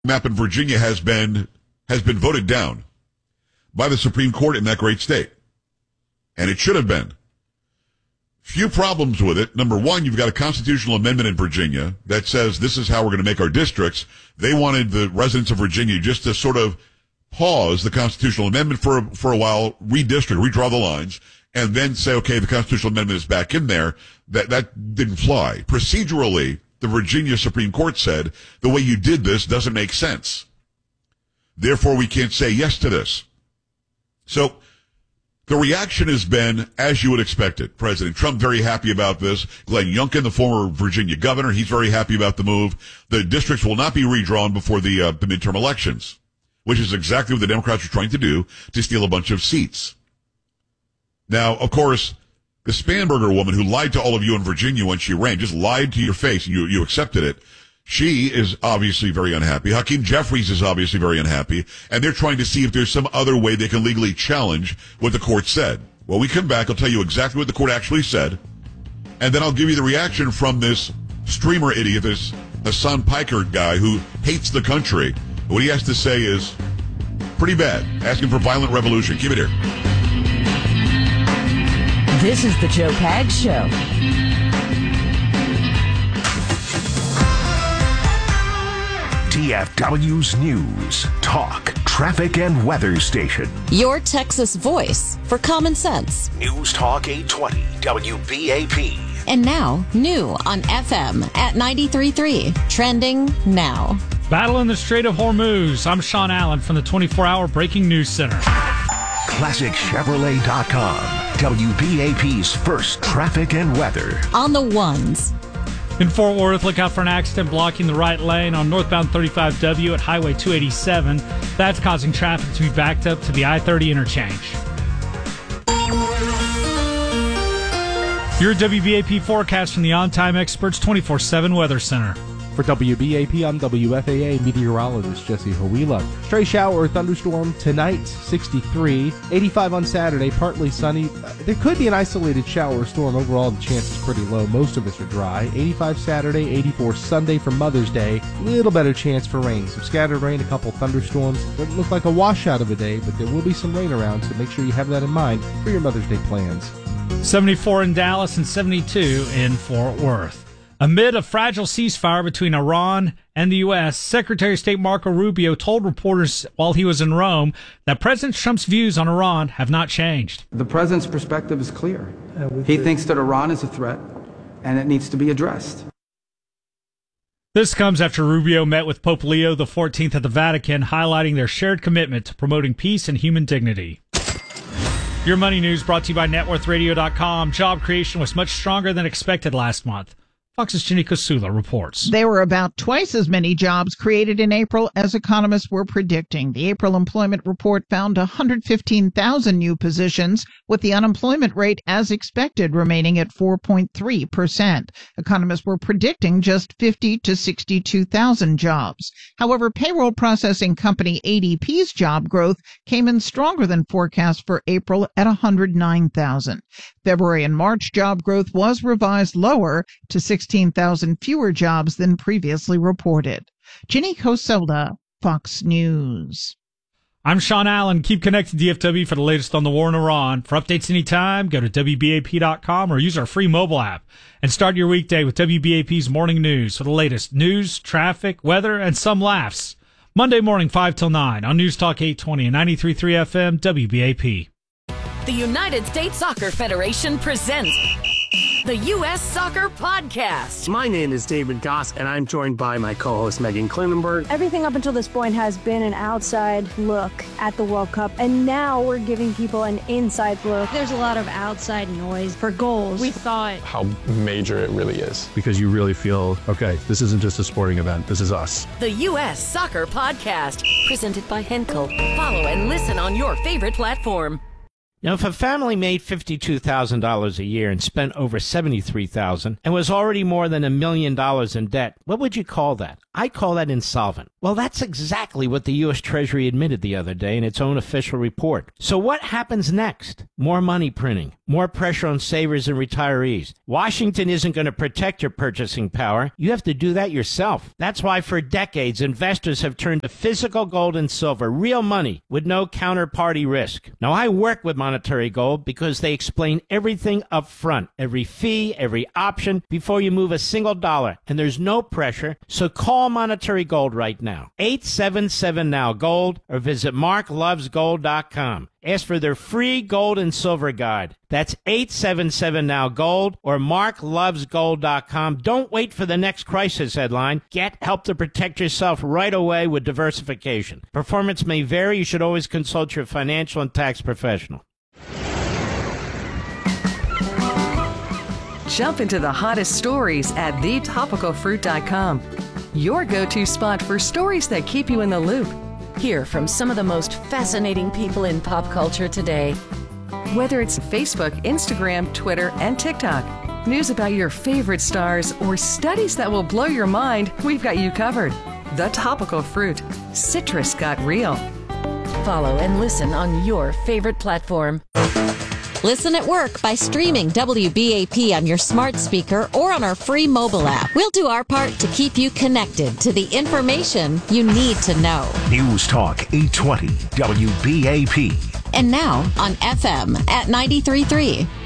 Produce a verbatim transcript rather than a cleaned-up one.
map in Virginia has been has been voted down by the Supreme Court in that great state. And it should have been. Few problems with it. Number one, you've got a constitutional amendment in Virginia that says this is how we're going to make our districts. They wanted the residents of Virginia just to sort of pause the constitutional amendment for, for a while, redistrict, redraw the lines, and then say, okay, the constitutional amendment is back in there. That, that didn't fly. Procedurally, the Virginia Supreme Court said the way you did this doesn't make sense. Therefore, we can't say yes to this. So, the reaction has been, as you would expect it. President Trump very happy about this. Glenn Youngkin, the former Virginia governor, he's very happy about the move. The districts will not be redrawn before the, uh, the midterm elections, which is exactly what the Democrats are trying to do, to steal a bunch of seats. Now, of course, the Spanberger woman who lied to all of you in Virginia when she ran, just lied to your face and you, you accepted it. She is obviously very unhappy. Hakeem Jeffries is obviously very unhappy. And they're trying to see if there's some other way they can legally challenge what the court said. Well, we come back. I'll tell you exactly what the court actually said. And then I'll give you the reaction from this streamer idiot, this Hassan Piker guy who hates the country. What he has to say is pretty bad. Asking for violent revolution. Keep it here. This is the Joe Pags Show. T F W's News, Talk, Traffic, and Weather Station. Your Texas voice for common sense. News Talk eight twenty, W B A P. And now, new on F M at ninety-three point three. Trending now. Battle in the Strait of Hormuz. I'm Sean Allen from the twenty-four hour Breaking News Center. Classic Chevrolet dot com, W B A P's first traffic and weather. On the ones. In Fort Worth, look out for an accident blocking the right lane on northbound thirty-five W at Highway two eighty-seven. That's causing traffic to be backed up to the I thirty interchange. Your W B A P forecast from the On Time Experts twenty-four seven Weather Center. For W B A P, I'm W F A A meteorologist Jesse Hawila. Stray shower or thunderstorm tonight, sixty-three. eighty-five on Saturday, partly sunny. There could be an isolated shower or storm. Overall, the chance is pretty low. Most of us are dry. eighty-five Saturday, eighty-four Sunday for Mother's Day. Little better chance for rain. Some scattered rain, a couple thunderstorms. Doesn't look like a washout of a day, but there will be some rain around, so make sure you have that in mind for your Mother's Day plans. seventy-four in Dallas and seventy-two in Fort Worth. Amid a fragile ceasefire between Iran and the U S, Secretary of State Marco Rubio told reporters while he was in Rome that President Trump's views on Iran have not changed. The president's perspective is clear. He thinks that Iran is a threat and it needs to be addressed. This comes after Rubio met with Pope Leo the fourteenth at the Vatican, highlighting their shared commitment to promoting peace and human dignity. Your money news brought to you by net worth radio dot com. Job creation was much stronger than expected last month. Fox's Ginny Kosula reports. There were about twice as many jobs created in April as economists were predicting. The April employment report found one hundred fifteen thousand new positions, with the unemployment rate as expected remaining at four point three percent. Economists were predicting just fifty to sixty-two thousand jobs. However, payroll processing company A D P's job growth came in stronger than forecast for April at one hundred nine thousand. February and March job growth was revised lower to sixteen thousand fewer jobs than previously reported. Ginny Kosoda, Fox News. I'm Sean Allen. Keep connected to D F W for the latest on the war in Iran. For updates anytime, go to W B A P dot com or use our free mobile app. And start your weekday with W B A P's Morning News for the latest news, traffic, weather, and some laughs. Monday morning, five till nine on News Talk eight twenty and ninety-three point three F M, W B A P. The United States Soccer Federation presents the U S Soccer Podcast. My name is David Goss, and I'm joined by my co-host Megan Klinenberg. Everything up until this point has been an outside look at the World Cup, and now we're giving people an inside look. There's a lot of outside noise for goals. We thought how major it really is. Because you really feel, okay, this isn't just a sporting event, this is us. The U S Soccer Podcast, presented by Henkel. Follow and listen on your favorite platform. Now, if a family made fifty-two thousand dollars a year and spent over seventy-three thousand dollars and was already more than a million dollars in debt, what would you call that? I call that insolvent. Well, that's exactly what the U S Treasury admitted the other day in its own official report. So what happens next? More money printing, more pressure on savers and retirees. Washington isn't going to protect your purchasing power. You have to do that yourself. That's why for decades, investors have turned to physical gold and silver, real money with no counterparty risk. Now, I work with Monetary Gold because they explain everything up front, every fee, every option, before you move a single dollar. And there's no pressure, so call Monetary Gold right now. eight seven seven now gold or visit mark loves gold dot com. Ask for their free gold and silver guide. That's eight seven seven now gold or mark loves gold dot com. Don't wait for the next crisis headline. Get help to protect yourself right away with diversification. Performance may vary. You should always consult your financial and tax professional. Jump into the hottest stories at the topical fruit dot com. Your go-to spot for stories that keep you in the loop. Hear from some of the most fascinating people in pop culture today. Whether it's Facebook, Instagram, Twitter, and TikTok, news about your favorite stars, or studies that will blow your mind, we've got you covered. The Topical Fruit. Citrus got real. Follow and listen on your favorite platform. Listen at work by streaming W B A P on your smart speaker or on our free mobile app. We'll do our part to keep you connected to the information you need to know. News Talk eight twenty W B A P. And now on F M at ninety-three point three.